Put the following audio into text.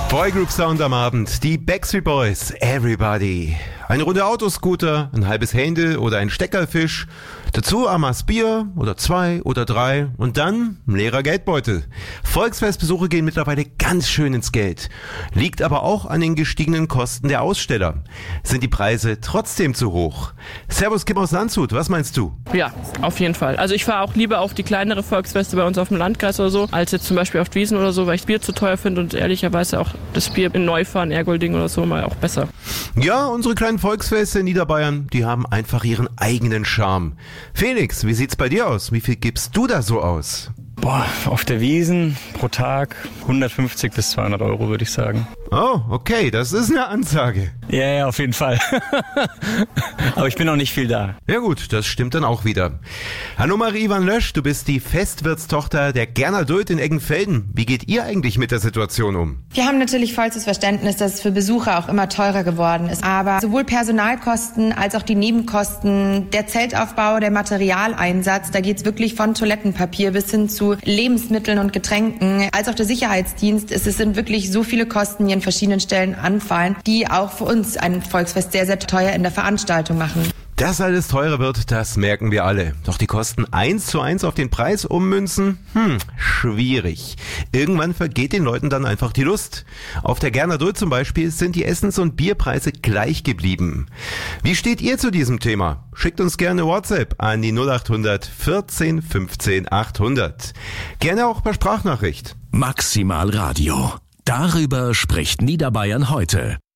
Boygroup Sound am Abend, die Backstreet Boys, Everybody. Eine Runde Autoscooter, ein halbes Händel oder ein Steckerfisch, dazu Amas Bier oder 2 oder 3 und dann ein leerer Geldbeutel. Volksfestbesuche gehen mittlerweile ganz schön ins Geld. Liegt aber auch an den gestiegenen Kosten der Aussteller. Sind die Preise trotzdem zu hoch? Servus Kim aus Landshut, was meinst du? Ja, auf jeden Fall. Also ich fahre auch lieber auf die kleinere Volksfeste bei uns auf dem Landkreis oder so, als jetzt zum Beispiel auf Wiesn oder so, weil ich Bier zu teuer finde und ehrlicherweise auch das Bier in Neufahren, Ergolding oder so mal auch besser. Ja, unsere kleinen Volksfeste in Niederbayern, die haben einfach ihren eigenen Charme. Felix, wie sieht's bei dir aus? Wie viel gibst du da so aus? Boah, auf der Wiesn pro Tag 150 bis 200 Euro, würde ich sagen. Oh, okay, das ist eine Ansage. Ja, auf jeden Fall. Aber ich bin noch nicht viel da. Ja gut, das stimmt dann auch wieder. Annemarie van Lösch, du bist die Festwirtstochter der Gerner Duld in Eggenfelden. Wie geht ihr eigentlich mit der Situation um? Wir haben natürlich vollstes Verständnis, dass es für Besucher auch immer teurer geworden ist. Aber sowohl Personalkosten als auch die Nebenkosten, der Zeltaufbau, der Materialeinsatz, da geht's wirklich von Toilettenpapier bis hin zu Lebensmitteln und Getränken, als auch der Sicherheitsdienst. Es sind wirklich so viele Kosten, die an verschiedenen Stellen anfallen, die auch für uns ein Volksfest sehr, sehr teuer in der Veranstaltung machen. Dass alles teurer wird, das merken wir alle. Doch die Kosten 1:1 auf den Preis ummünzen? Schwierig. Irgendwann vergeht den Leuten dann einfach die Lust. Auf der Gerner Duld zum Beispiel sind die Essens- und Bierpreise gleich geblieben. Wie steht ihr zu diesem Thema? Schickt uns gerne WhatsApp an die 0800 14 15 800. Gerne auch per Sprachnachricht. Maximal Radio. Darüber spricht Niederbayern heute.